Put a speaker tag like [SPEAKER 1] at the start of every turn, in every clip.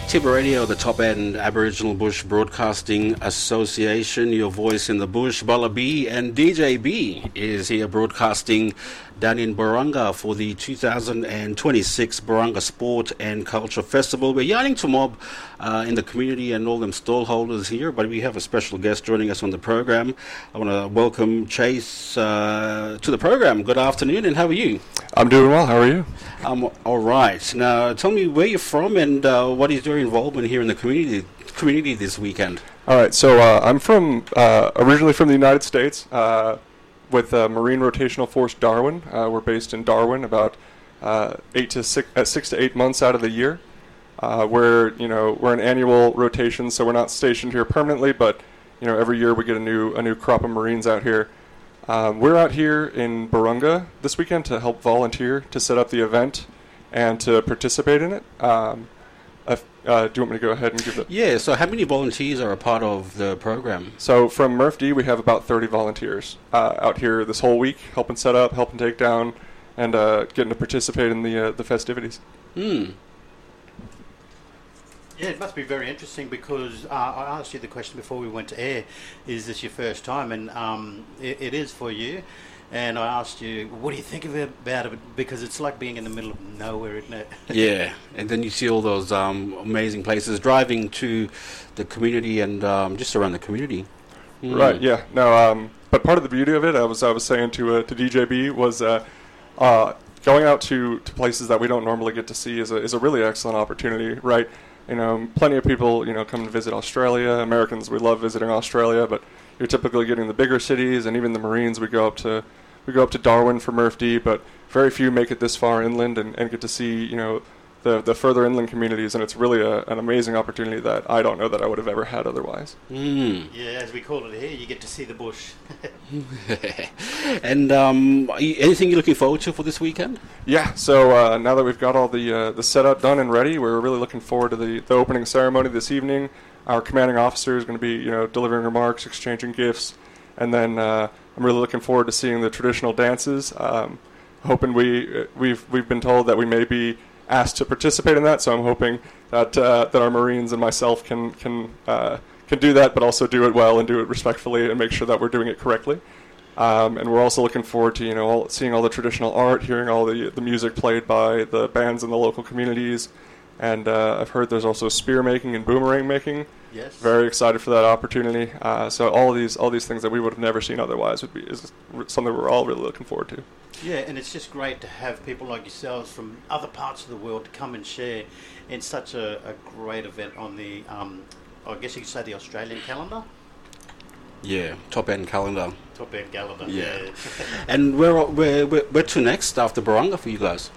[SPEAKER 1] Tiba Radio, the top end Aboriginal Bush Broadcasting Association, your voice in the bush. Bala B and DJ B is here broadcasting down in Barunga for the 2026 Barunga Sport and Culture Festival. We're yearning to mob in the community and all them stall holders here, but we have a special guest joining us on the program. I want to welcome Chase to the program. Good afternoon, and how are you?
[SPEAKER 2] I'm doing well. How are you?
[SPEAKER 1] I'm all right. Now, tell me where you're from and what is your involvement here in the community this weekend?
[SPEAKER 2] All right. So I'm from originally from the United States with Marine Rotational Force Darwin. We're based in Darwin, about 6 to 8 months out of the year. We're an annual rotation, so we're not stationed here permanently, but every year we get a new crop of Marines out here. We're out here in Barunga this weekend to help volunteer to set up the event and to participate in it. Do you want me to go ahead and give it?
[SPEAKER 1] Yeah, so how many volunteers are a part of the program?
[SPEAKER 2] So from MRFD, we have about 30 volunteers out here this whole week, helping set up, helping take down, and getting to participate in the festivities.
[SPEAKER 3] Yeah, it must be very interesting because I asked you the question before we went to air, is this your first time? And it is for you. And I asked you, what do you think about it? Because it's like being in the middle of nowhere, isn't it?
[SPEAKER 1] Yeah, and then you see all those amazing places, driving to the community and just around the community.
[SPEAKER 2] Right, yeah. No, but part of the beauty of it, I was saying to DJB, was going out to places that we don't normally get to see is a really excellent opportunity, right? Plenty of people, come and visit Australia. Americans, we love visiting Australia, but you're typically getting the bigger cities, and even the Marines, we go up to Darwin for MRFD, but very few make it this far inland and get to see, the further inland communities, and it's really an amazing opportunity that I don't know that I would have ever had otherwise.
[SPEAKER 3] Yeah, as we call it here, you get to see the bush.
[SPEAKER 1] And anything you're looking forward to for this weekend?
[SPEAKER 2] Yeah, so now that we've got all the setup done and ready, we're really looking forward to the opening ceremony this evening. Our commanding officer is going to be delivering remarks, exchanging gifts, and then I'm really looking forward to seeing the traditional dances. Hoping we've been told that we may be asked to participate in that, so I'm hoping that our Marines and myself can do that, but also do it well and do it respectfully and make sure that we're doing it correctly. And we're also looking forward to seeing all the traditional art, hearing all the music played by the bands in the local communities, and I've heard there's also spear making and boomerang making.
[SPEAKER 3] Yes.
[SPEAKER 2] Very excited for that opportunity. So all these things that we would have never seen otherwise is something we're all really looking forward to.
[SPEAKER 3] Yeah, and it's just great to have people like yourselves from other parts of the world to come and share in such a great event on the, I guess you could say the Australian calendar?
[SPEAKER 1] Yeah, top-end calendar.
[SPEAKER 3] Top-end calendar,
[SPEAKER 1] yeah. And where to next after Barunga for you guys?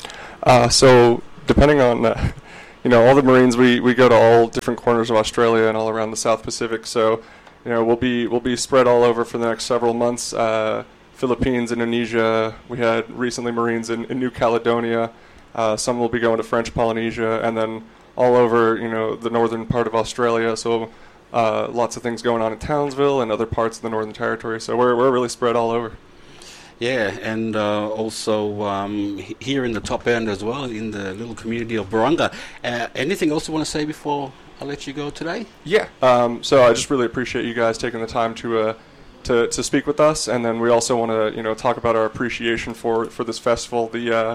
[SPEAKER 2] So depending on, all the Marines, we go to all different corners of Australia and all around the South Pacific. So, we'll be spread all over for the next several months. Philippines, Indonesia. We had recently Marines in New Caledonia. Some will be going to French Polynesia, and then all over, the northern part of Australia. So lots of things going on in Townsville and other parts of the Northern Territory. So we're really spread all over.
[SPEAKER 1] Yeah, and also here in the top end as well, in the little community of Barunga. Anything else you want to say before I let you go today?
[SPEAKER 2] Yeah. So I just really appreciate you guys taking the time to speak with us, and then we also want to talk about our appreciation for this festival.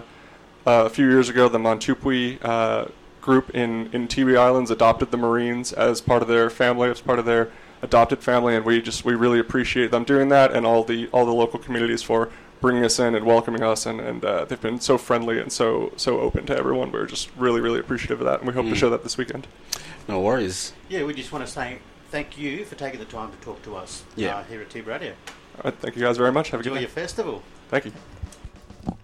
[SPEAKER 2] A few years ago, the Montupui group in Tiwi Islands adopted the Marines as part of their family, as part of their adopted family, and we really appreciate them doing that, and all the local communities for bringing us in and welcoming us, and they've been so friendly and so open to everyone. We're just really appreciative of that, and we hope to show that this weekend.
[SPEAKER 1] No worries.
[SPEAKER 3] Yeah, we just want to say thank you for taking the time to talk to us here at Tiba Radio.
[SPEAKER 2] All right, thank you guys very much. Have a good
[SPEAKER 3] Enjoy
[SPEAKER 2] night.
[SPEAKER 3] your festival.
[SPEAKER 2] Thank you.